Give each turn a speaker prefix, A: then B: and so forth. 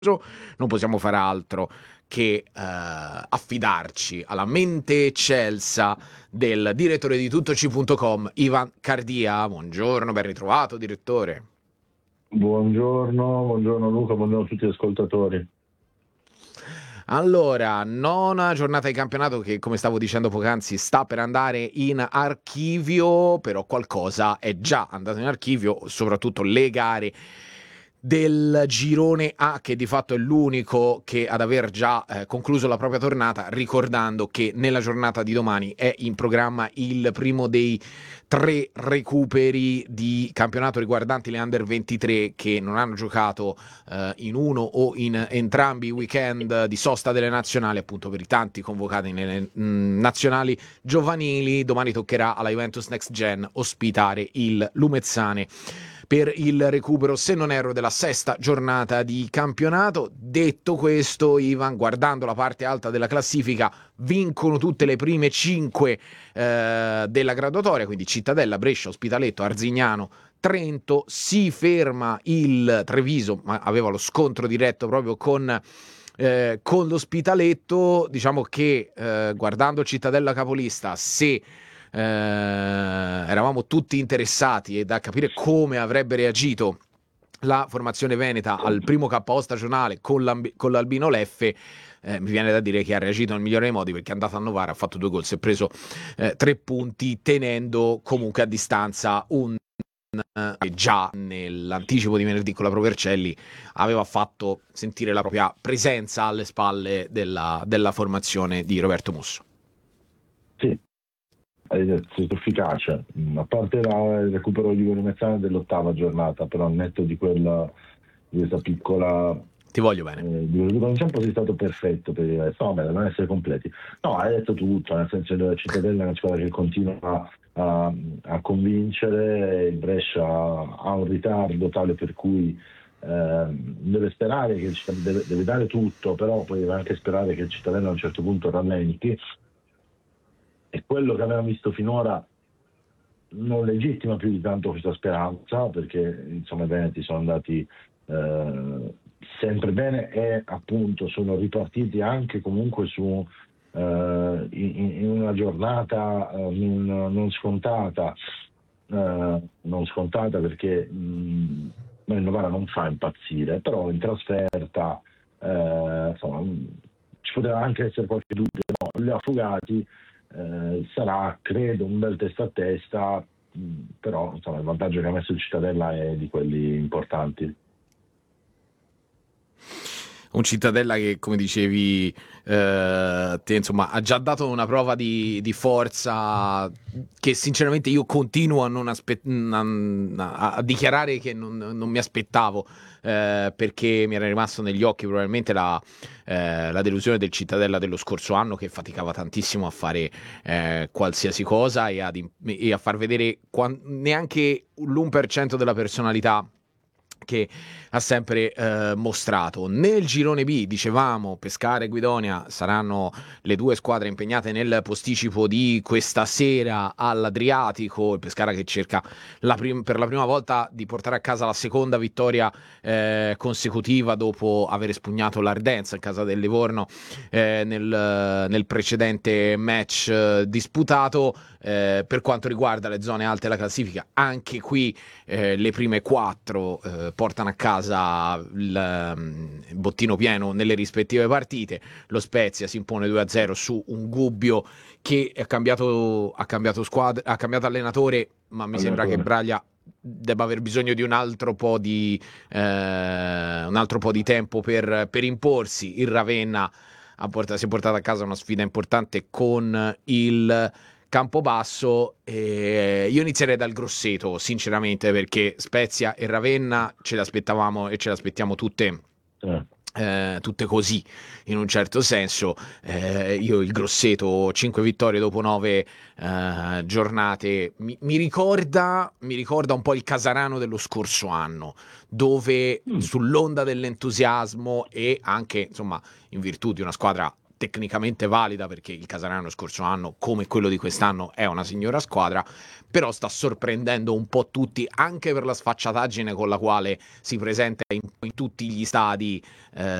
A: non possiamo fare altro che affidarci alla mente eccelsa del direttore di tuttoci.com, Ivan Cardia. Buongiorno, ben ritrovato direttore.
B: Buongiorno Luca, buongiorno a tutti gli ascoltatori.
A: Allora, nona giornata di campionato che, come stavo dicendo poc'anzi, sta per andare in archivio, però qualcosa è già andato in archivio, soprattutto le gare del girone A, che di fatto è l'unico che ad aver già concluso la propria tornata, ricordando che nella giornata di domani è in programma il primo dei 3 recuperi di campionato riguardanti le Under 23 che non hanno giocato in uno o in entrambi i weekend di sosta delle nazionali, appunto per i tanti convocati nelle nazionali giovanili. Domani toccherà alla Juventus Next Gen ospitare il Lumezzane per il recupero, se non erro, della sesta giornata di campionato. Detto questo, Ivan, guardando la parte alta della classifica, vincono tutte le prime 5 della graduatoria, quindi Cittadella, Brescia, Ospitaletto, Arzignano, Trento. Si ferma il Treviso, ma aveva lo scontro diretto proprio con l'Ospitaletto. Diciamo che guardando Cittadella capolista, se eravamo tutti interessati e da capire come avrebbe reagito la formazione veneta al primo KO stagionale con l'Albino Leffe, mi viene da dire che ha reagito nel migliore dei modi, perché è andato a Novara, ha fatto 2 gol, si è preso 3 punti, tenendo comunque a distanza un già nell'anticipo di venerdì con la Pro Vercelli aveva fatto sentire la propria presenza alle spalle della formazione di Roberto Musso.
B: Sì, è stato efficace, a parte il recupero di Lumezzane dell'8ª giornata, però al netto di questa piccola...
A: Ti voglio bene.
B: Non sempre sei stato perfetto per dire, no, beh, non essere completi. No, hai detto tutto, nel senso che la Cittadella è una squadra che continua a convincere, il Brescia ha un ritardo tale per cui deve sperare che deve dare tutto, però poi deve anche sperare che il Cittadella a un certo punto rallenti, e quello che abbiamo visto finora non legittima più di tanto questa speranza, perché insomma i Veneti sono andati sempre bene e appunto sono ripartiti anche comunque su in una giornata non scontata, perché il Novara non fa impazzire, però in trasferta insomma, ci poteva anche essere qualche dubbio, no? Li ha fugati. Sarà credo un bel testa a testa, però insomma, il vantaggio che ha messo il Cittadella è di quelli importanti.
A: Un Cittadella che, come dicevi te, insomma, ha già dato una prova di forza che sinceramente io continuo a non a dichiarare che non mi aspettavo, perché mi era rimasto negli occhi probabilmente la delusione del Cittadella dello scorso anno, che faticava tantissimo a fare qualsiasi cosa e a far vedere neanche l'1% della personalità che ha sempre mostrato. Nel girone B, dicevamo, Pescara e Guidonia saranno le 2 squadre impegnate nel posticipo di questa sera all'Adriatico. Il Pescara che cerca per la prima volta di portare a casa la seconda vittoria consecutiva dopo aver espugnato l'Ardenza in casa del Livorno nel precedente match disputato. Per quanto riguarda le zone alte della classifica, anche qui le prime 4 portano a casa il bottino pieno nelle rispettive partite. Lo Spezia si impone 2-0 su un Gubbio che ha cambiato squadra, ha cambiato allenatore, ma mi sembra che Braglia debba aver bisogno di un altro po' di tempo per imporsi. Il Ravenna si è portato a casa una sfida importante con il Campobasso. Io inizierei dal Grosseto, sinceramente, perché Spezia e Ravenna ce l'aspettavamo e ce l'aspettiamo tutte così, in un certo senso. Io il Grosseto, 5 vittorie dopo 9 giornate, mi ricorda un po' il Casarano dello scorso anno, dove sull'onda dell'entusiasmo e anche insomma in virtù di una squadra tecnicamente valida, perché il Caserano scorso anno, come quello di quest'anno, è una signora squadra, però sta sorprendendo un po' tutti, anche per la sfacciataggine con la quale si presenta in tutti gli stadi